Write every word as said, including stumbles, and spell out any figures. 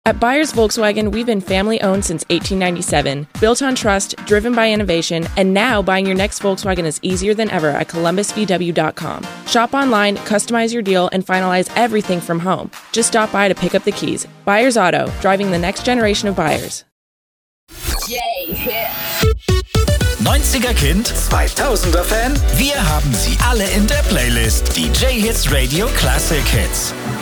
At Buyers Volkswagen, we've been family-owned since eighteen ninety-seven, built on trust, driven by innovation, and now buying your next Volkswagen is easier than ever at columbus v w dot com. Shop online, customize your deal, and finalize everything from home. Just stop by to pick up the keys. Buyers Auto, driving the next generation of buyers. neunziger Kind, zweitausender Fan, wir haben sie alle in der Playlist. Die J-Hits Radio Classic Hits.